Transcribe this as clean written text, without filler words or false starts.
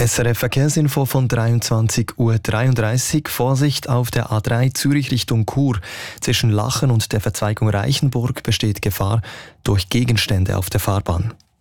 SRF Verkehrsinfo von 23:33 Uhr. Vorsicht auf der A3 Zürich Richtung Chur. Zwischen Lachen und der Verzweigung Reichenburg besteht Gefahr durch Gegenstände auf der Fahrbahn.